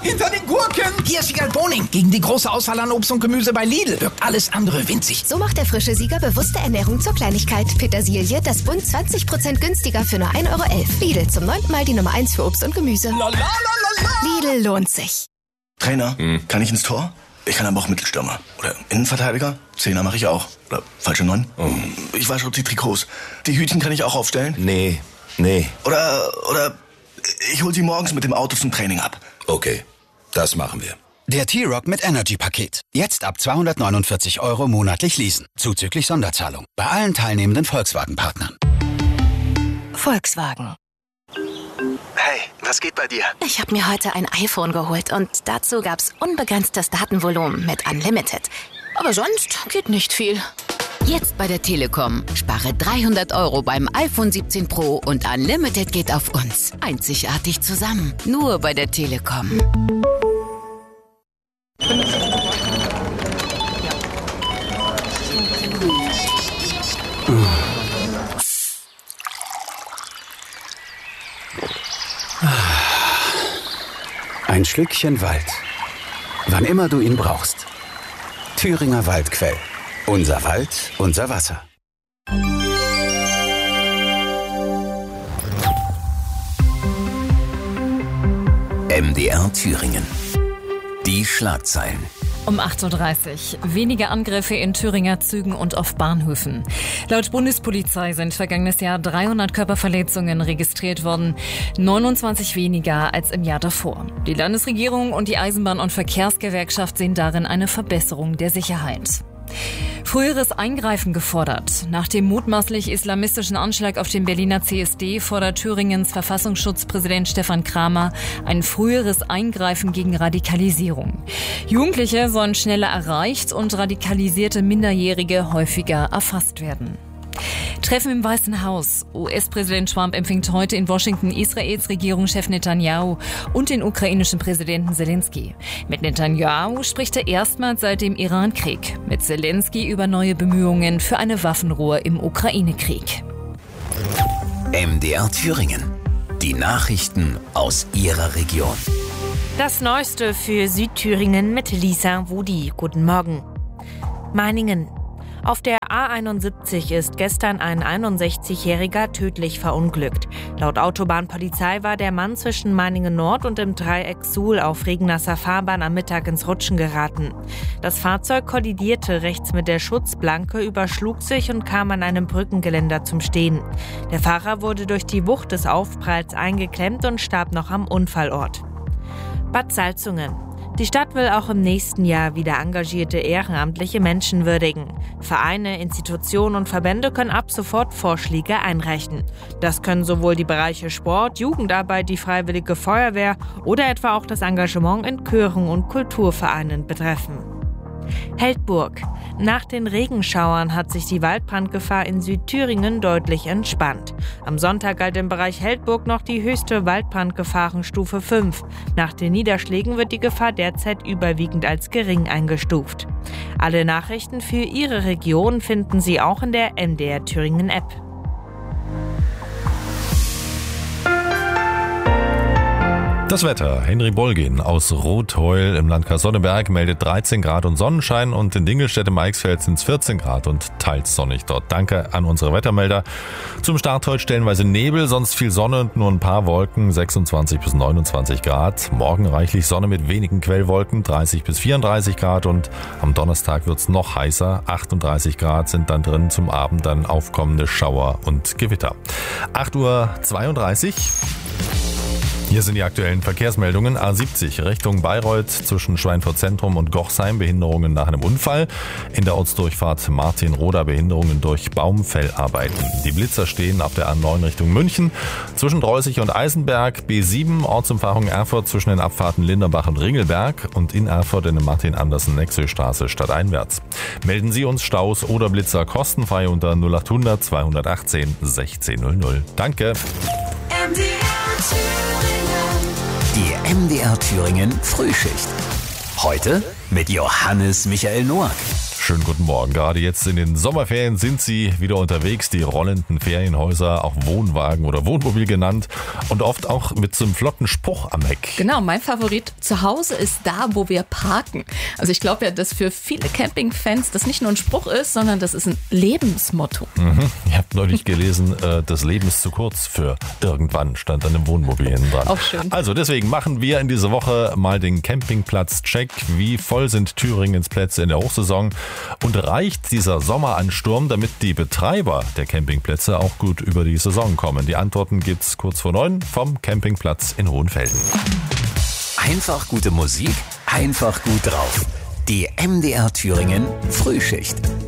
hinter den Gurken! Hier ist Sieger Boning. Gegen die große Auswahl an Obst und Gemüse bei Lidl wirkt alles andere winzig. So macht der frische Sieger bewusste Ernährung zur Kleinigkeit. Petersilie, das Bund 20% günstiger für nur 1,11 €. Lidl, zum 9. Mal die Nummer 1 für Obst und Gemüse. Lidl lohnt sich. Trainer, kann ich ins Tor? Ich kann aber auch Mittelstürmer. Oder Innenverteidiger? Zehner mache ich auch. Oder falsche 9? Ich wasche die Trikots. Die Hütchen kann ich auch aufstellen? Nee. Oder ich hol sie morgens mit dem Auto zum Training ab. Okay, das machen wir. Der T-Rock mit Energy-Paket. Jetzt ab 249 € monatlich leasen. Zuzüglich Sonderzahlung. Bei allen teilnehmenden Volkswagen-Partnern. Volkswagen. Hey, was geht bei dir? Ich habe mir heute ein iPhone geholt und dazu gab's unbegrenztes Datenvolumen mit Unlimited. Aber sonst geht nicht viel. Jetzt bei der Telekom. Spare 300 € beim iPhone 17 Pro und Unlimited geht auf uns. Einzigartig zusammen. Nur bei der Telekom. Ein Schlückchen Wald. Wann immer du ihn brauchst. Thüringer Waldquell. Unser Wald, unser Wasser. MDR Thüringen. Die Schlagzeilen. Um 8.30 Uhr. Weniger Angriffe in Thüringer Zügen und auf Bahnhöfen. Laut Bundespolizei sind vergangenes Jahr 300 Körperverletzungen registriert worden. 29 weniger als im Jahr davor. Die Landesregierung und die Eisenbahn- und Verkehrsgewerkschaft sehen darin eine Verbesserung der Sicherheit. Früheres Eingreifen gefordert. Nach dem mutmaßlich islamistischen Anschlag auf den Berliner CSD fordert Thüringens Verfassungsschutzpräsident Stefan Kramer ein früheres Eingreifen gegen Radikalisierung. Jugendliche sollen schneller erreicht und radikalisierte Minderjährige häufiger erfasst werden. Treffen im Weißen Haus. US-Präsident Trump empfängt heute in Washington Israels Regierungschef Netanyahu und den ukrainischen Präsidenten Zelensky. Mit Netanyahu spricht er erstmals seit dem Iran-Krieg. Mit Zelensky über neue Bemühungen für eine Waffenruhe im Ukraine-Krieg. MDR Thüringen. Die Nachrichten aus Ihrer Region. Das Neueste für Südthüringen mit Lisa Wudi. Guten Morgen. Meiningen. Auf der A71 ist gestern ein 61-Jähriger tödlich verunglückt. Laut Autobahnpolizei war der Mann zwischen Meiningen Nord und im Dreieck Suhl auf regennasser Fahrbahn am Mittag ins Rutschen geraten. Das Fahrzeug kollidierte rechts mit der Schutzblanke, überschlug sich und kam an einem Brückengeländer zum Stehen. Der Fahrer wurde durch die Wucht des Aufpralls eingeklemmt und starb noch am Unfallort. Bad Salzungen. Die Stadt will auch im nächsten Jahr wieder engagierte ehrenamtliche Menschen würdigen. Vereine, Institutionen und Verbände können ab sofort Vorschläge einreichen. Das können sowohl die Bereiche Sport, Jugendarbeit, die Freiwillige Feuerwehr oder etwa auch das Engagement in Chören und Kulturvereinen betreffen. Heldburg. Nach den Regenschauern hat sich die Waldbrandgefahr in Südthüringen deutlich entspannt. Am Sonntag galt im Bereich Heldburg noch die höchste Waldbrandgefahrenstufe 5. Nach den Niederschlägen wird die Gefahr derzeit überwiegend als gering eingestuft. Alle Nachrichten für Ihre Region finden Sie auch in der MDR Thüringen App. Das Wetter. Henry Bolgin aus Rotheul im Landkreis Sonneberg meldet 13 Grad und Sonnenschein und in Dingelstädte-Meixfeld sind es 14 Grad und teils sonnig dort. Danke an unsere Wettermelder. Zum Start heute stellenweise Nebel, sonst viel Sonne und nur ein paar Wolken, 26 bis 29 Grad. Morgen reichlich Sonne mit wenigen Quellwolken, 30 bis 34 Grad und am Donnerstag wird es noch heißer, 38 Grad sind dann drin, zum Abend dann aufkommende Schauer und Gewitter. 8:32 Uhr. Hier sind die aktuellen Verkehrsmeldungen. A70 Richtung Bayreuth zwischen Schweinfurt Zentrum und Gochsheim, Behinderungen nach einem Unfall. In der Ortsdurchfahrt Martinroda Behinderungen durch Baumfellarbeiten. Die Blitzer stehen auf der A9 Richtung München zwischen Dreußig und Eisenberg. B7 Ortsumfahrung Erfurt zwischen den Abfahrten Linderbach und Ringelberg und in Erfurt in der Martin-Andersen-Nexö-Straße stadteinwärts. Melden Sie uns Staus oder Blitzer kostenfrei unter 0800 218 1600. Danke. Die MDR Thüringen Frühschicht. Heute mit Johannes Michael Noack. Schönen guten Morgen. Gerade jetzt in den Sommerferien sind sie wieder unterwegs, die rollenden Ferienhäuser, auch Wohnwagen oder Wohnmobil genannt und oft auch mit so einem flotten Spruch am Heck. Genau, mein Favorit zu Hause ist da, wo wir parken. Also ich glaube ja, dass für viele Campingfans das nicht nur ein Spruch ist, sondern das ist ein Lebensmotto. Ich habe neulich gelesen, das Leben ist zu kurz für irgendwann, stand an dem Wohnmobil hinten dran. Auch schön. Also deswegen machen wir in dieser Woche mal den Campingplatz-Check. Wie voll sind Thüringens Plätze in der Hochsaison? Und reicht dieser Sommeransturm, damit die Betreiber der Campingplätze auch gut über die Saison kommen? Die Antworten gibt's kurz vor 9 vom Campingplatz in Hohenfelden. Einfach gute Musik, einfach gut drauf. Die MDR Thüringen Frühschicht.